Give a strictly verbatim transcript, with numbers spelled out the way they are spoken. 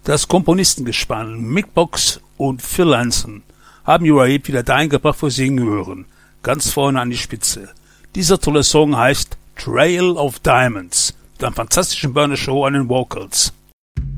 Das Komponistengespann Mick Box und Phil Anson haben Uriah Heep wieder dahin gebracht, wo sie hingehören, ganz vorne an die Spitze. Dieser tolle Song heißt Trail of Diamonds, mit einer fantastischen Burner Show an den Vocals.